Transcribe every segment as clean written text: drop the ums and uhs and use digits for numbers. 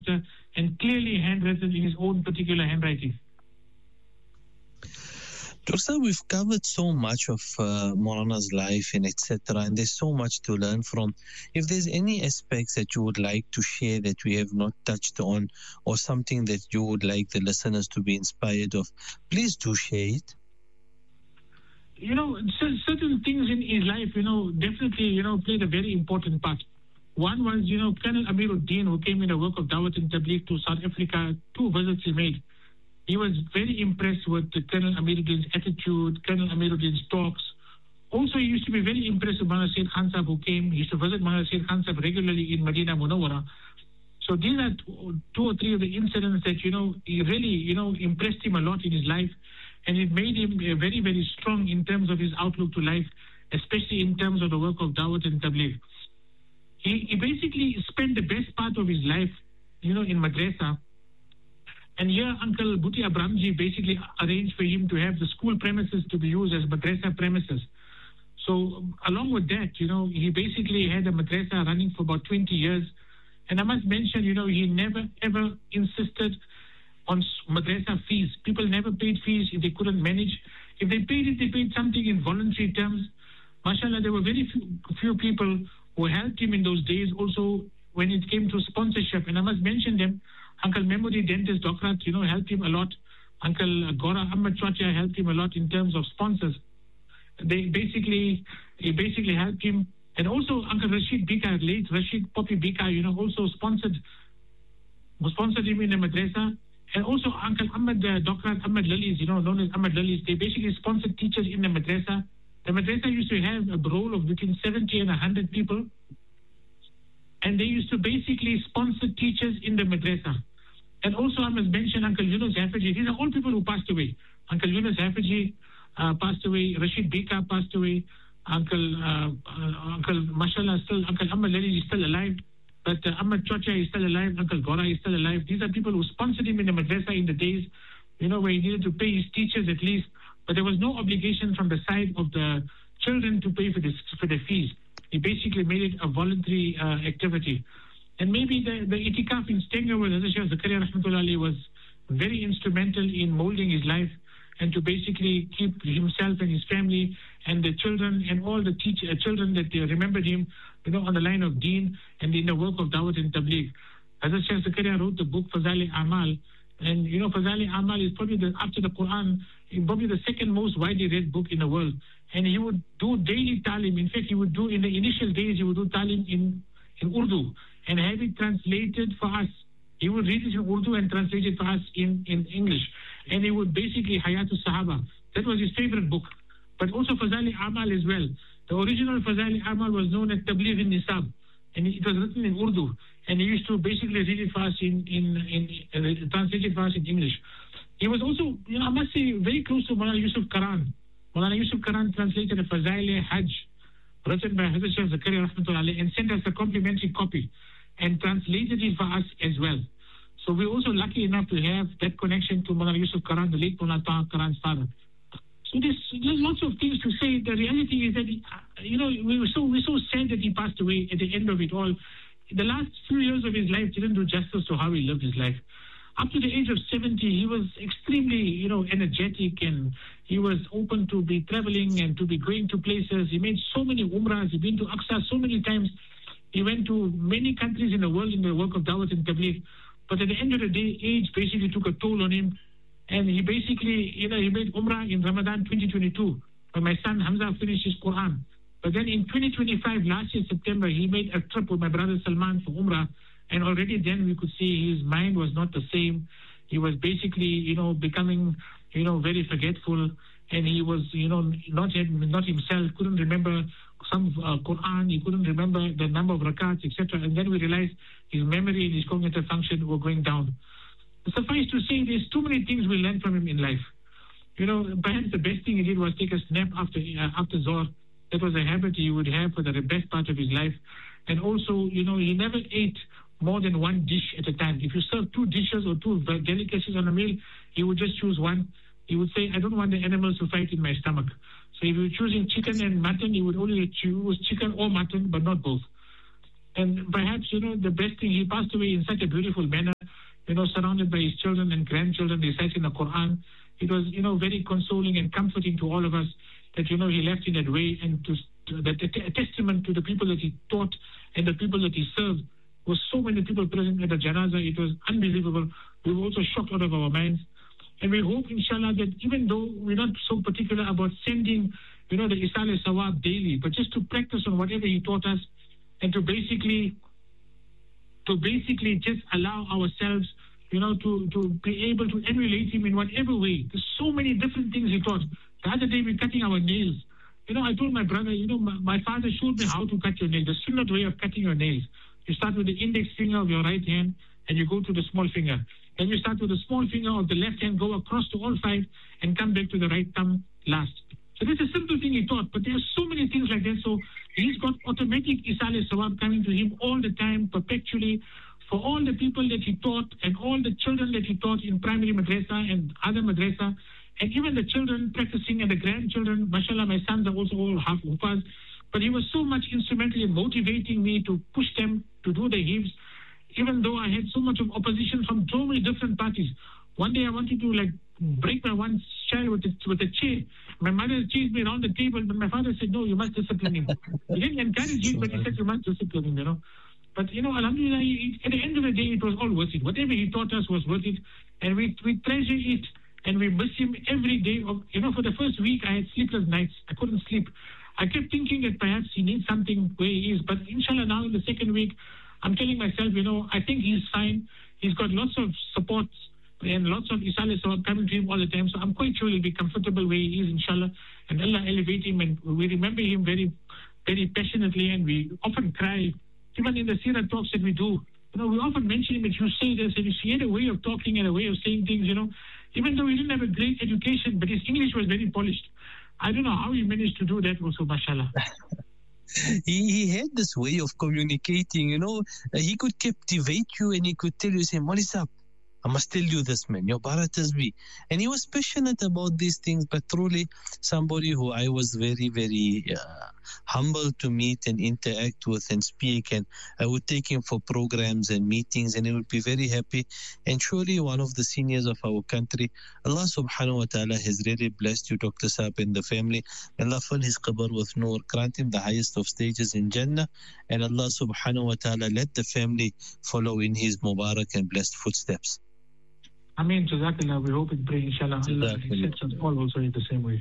and clearly handwritten in his own particular handwriting. Dr. We've covered so much of Maulana's life and etc., and there's so much to learn from. If there's any aspects that you would like to share that we have not touched on, or something that you would like the listeners to be inspired of, please do share it. Certain things in his life, definitely, played a very important part. One was, Colonel Amiruddin, who came in the work of Dawat and Tabligh to South Africa, 2 visits he made. He was very impressed with Colonel Amiruddin's attitude, Colonel Amiruddin's talks. Also, he used to be very impressed with Maulana Sayyid Khan Sahib, who came. He used to visit Maulana Sayyid Khan Sahib regularly in Medina Munawwara. So these are 2 or 3 of the incidents that, he really, impressed him a lot in his life. And it made him very, very strong in terms of his outlook to life, especially in terms of the work of Dawat and Tabligh. He basically spent the best part of his life, in madrasa. And here, Uncle Bhuti Abramji basically arranged for him to have the school premises to be used as madrasa premises. So, along with that, he basically had a madrasa running for about 20 years. And I must mention, he never, ever insisted on madrasa fees. People never paid fees if they couldn't manage. If they paid it, they paid something in voluntary terms. MashaAllah, there were very few people who helped him in those days also when it came to sponsorship. And I must mention them. Uncle Memory Dentist Dokrat, helped him a lot. Uncle Gora Ahmed Chwacha helped him a lot in terms of sponsors. He basically helped him. And also Uncle Rashid Bika, late Rashid Poppy Bika, also sponsored him in the madrasa. And also Uncle Ahmed Dokrat Ahmed Lalis, known as Ahmed Lalis, they basically sponsored teachers in the madrasa. The madrasa used to have a roll of between 70 and 100 people. And they used to basically sponsor teachers in the madrasa. And also I must mention Uncle Yunus Hafizi. These are all people who passed away. Uncle Yunus Hafizi passed away. Rashid Bika passed away. Uncle Mashallah still, Uncle Ahmed Lali is still alive. But Ahmed Chocha is still alive. Uncle Gora is still alive. These are people who sponsored him in the madrasa in the days, where he needed to pay his teachers at least. But there was no obligation from the side of the children to pay for the fees. He basically made it a voluntary activity. And maybe the itikaf in Stenger with Hazrat Shah Zakaria Rahmatullah Ali was very instrumental in molding his life and to basically keep himself and his family and the children and all the children that they remembered him, on the line of deen and in the work of Dawat and Tabligh. Hazrat Shah Zakaria wrote the book Fazal-e Amal. And, Fazal-e Amal is probably, after the Quran, probably the second most widely read book in the world. And he would do daily talim. In fact, he would do, in the initial days, he would do talim in Urdu and have it translated for us. He would read it in Urdu and translate it for us in English. And he would basically Hayatul Sahaba. That was his favorite book. But also Fazal-e Amal as well. The original Fazal-e Amal was known as Tabligh in-Nisab. And it was written in Urdu. And he used to basically read it for us translate it for us in English. He was also, I must say, very close to Maulana Yusuf Karan. Maulana Yusuf Karan translated a Fazail-e Hajj written by Hazrat Shah Zakaria Rahmatullah and sent us a complimentary copy and translated it for us as well. So we're also lucky enough to have that connection to Maulana Yusuf Karan, the late Maulana Taha Karan's father. So there's lots of things to say. The reality is that, we were so sad that he passed away at the end of it all. The last few years of his life didn't do justice to how he lived his life. Up to the age of 70, he was extremely, energetic, and he was open to be traveling and to be going to places. He made so many umrahs. He'd been to Aqsa so many times. He went to many countries in the world in the work of Dawat and Tabligh. But at the end of the day, age basically took a toll on him. And he basically, he made umrah in Ramadan 2022, when my son Hamza finished his Quran. But then in 2025, last year, September, he made a trip with my brother Salman for umrah. And already then we could see his mind was not the same. He was basically, becoming, very forgetful. And he was, not himself, couldn't remember some Quran. He couldn't remember the number of rakats, etc. And then we realized his memory and his cognitive function were going down. Suffice to say, there's too many things we learned from him in life. Perhaps the best thing he did was take a nap after Zohr. That was a habit he would have for the best part of his life. And also, he never ate more than one dish at a time. If you serve 2 dishes or 2 delicacies on a meal, he would just choose one. He would say, I don't want the animals to fight in my stomach. So if you were choosing chicken and mutton, he would only choose chicken or mutton, but not both. And perhaps, the best thing, he passed away in such a beautiful manner. surrounded by his children and grandchildren, reciting the Quran. It was, very consoling and comforting to all of us that, he left in that way, and a testament to the people that he taught and the people that he served. There were so many people present at the janazah. It was unbelievable. We were also shocked out of our minds. And we hope, inshallah, that even though we're not so particular about sending, the Isal Sawab daily, but just to practice on whatever he taught us, and to basically just allow ourselves, to be able to emulate him in whatever way. There's so many different things he taught. The other day we're cutting our nails. I told my brother, my father showed me how to cut your nails. The sunnah way of cutting your nails. You start with the index finger of your right hand and you go to the small finger. Then you start with the small finger of the left hand, go across to all five and come back to the right thumb last. So that's a simple thing he taught, but there are so many things like that. So he's got automatic Isal Sawab coming to him all the time, perpetually, for all the people that he taught and all the children that he taught in primary madrasa and other madrasa, and even the children practicing and the grandchildren. Mashallah, my sons are also all half hufaz. But he was so much instrumental in motivating me to push them to do the hifz, even though I had so much of opposition from so many different parties. One day I wanted to break my one child with a chair. My mother chased me around the table, but my father said, no, you must discipline him. He didn't encourage it, but he said, you must discipline him, But, alhamdulillah, at the end of the day, it was all worth it. Whatever he taught us was worth it. And we treasure it, and we miss him every day. For the first week, I had sleepless nights. I couldn't sleep. I kept thinking that perhaps he needs something where he is. But inshallah, now in the second week, I'm telling myself, I think he's fine. He's got lots of support and lots of Isal Sawab coming to him all the time. So I'm quite sure he'll be comfortable where he is, inshallah. And Allah elevate him. And we remember him very, very passionately. And we often cry. Even in the Sirah talks that we do, we often mention him. If you say this, and he had a way of talking and a way of saying things, even though he didn't have a great education, but his English was very polished. I don't know how he managed to do that also, mashallah. He had this way of communicating, he could captivate you and he could tell you, say, what is up? I must tell you this, man, your Bara Tasbih. And he was passionate about these things, but truly somebody who I was very, very humbled to meet and interact with and speak. And I would take him for programs and meetings and he would be very happy. And surely one of the seniors of our country, Allah subhanahu wa ta'ala has really blessed you, Dr. Saab, and the family. Allah fill his qabr with nur, grant him the highest of stages in Jannah. And Allah subhanahu wa ta'ala let the family follow in his Mubarak and blessed footsteps. Ameen, Jazakallah. We hope and pray, inshallah, Allah accepts us all also in the same way.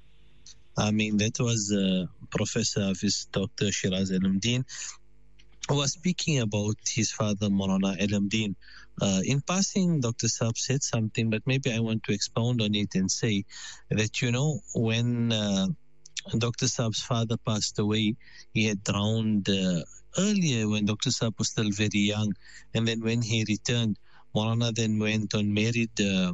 That was Professor Hafiz Dr. Shiraz Alamdeen, who was speaking about his father, Maulana Alamdeen. In passing, Dr. Saab said something, but maybe I want to expound on it and say that, when Dr. Saab's father passed away, he had drowned earlier when Dr. Saab was still very young. And then when he returned, Maulana then went and married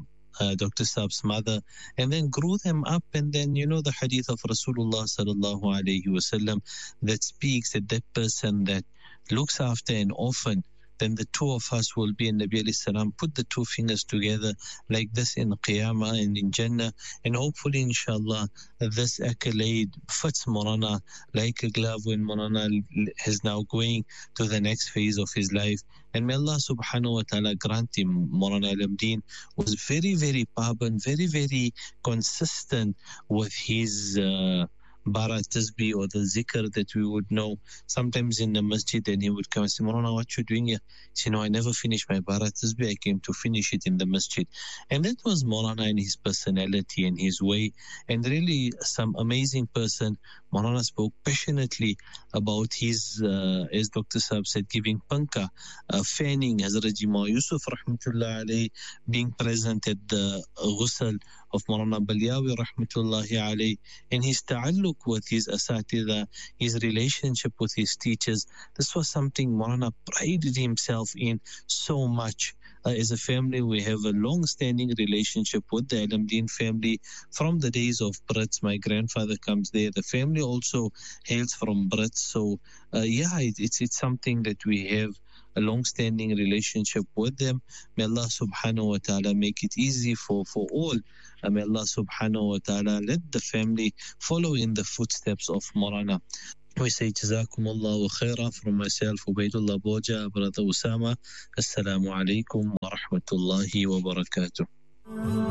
Dr. Saab's mother and then grew them up. And then, the hadith of Rasulullah sallallahu alayhi wasallam that speaks that that person that looks after an orphan, then the two of us will be in Nabi alayhi salam, put the two fingers together like this in Qiyamah and in Jannah. And hopefully, inshallah, this accolade fits Maulana like a glove when Maulana is now going to the next phase of his life. And may Allah subhanahu wa ta'ala grant him. Maulana Alamdeen was very, very paban, very, very consistent with his Bara Tasbih or the zikr that we would know sometimes in the masjid, and he would come and say, Maulana, what you doing here? He said, I never finished my Bara Tasbih. I came to finish it in the masjid. And that was Maulana and his personality and his way, and really some amazing person. Maulana spoke passionately about his, as Dr. Saab said, giving panka, fanning, Hazrat Jima Yusuf rahmatullah alayhi being present at the ghusl of Maulana Balyawi rahmatullahi alayhi, and his ta'alluq with his asatidha, his relationship with his teachers. This was something Maulana prided himself in so much. As a family, we have a long-standing relationship with the Alamdeen family from the days of Brits. My grandfather comes there. The family also hails from Brits. So, it's something that we have a long-standing relationship with them. May Allah subhanahu wa ta'ala make it easy for all. May Allah subhanahu wa ta'ala let the family follow in the footsteps of Maulana. We say Jazakumullahu khaira from myself, Ubaidullah Boja, Brother Usama. Assalamu alaikum wa rahmatullahi. rahmatullahi wa barakatuh.